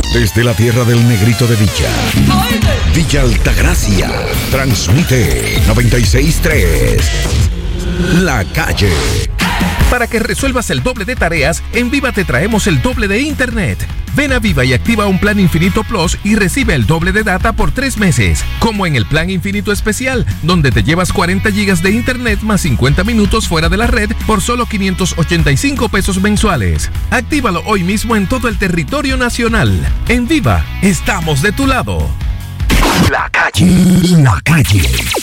Desde la tierra del Negrito de Villa, Villa Altagracia, transmite 96.3, La Calle. Para que resuelvas el doble de tareas, en Viva te traemos el doble de internet. Ven a Viva y activa un plan Infinito Plus y recibe el doble de data por 3 meses. Como en el plan Infinito Especial, donde te llevas 40 gigas de internet más 50 minutos fuera de la red por solo 585 pesos mensuales. Actívalo hoy mismo en todo el territorio nacional. En Viva, estamos de tu lado. La Calle. La Calle.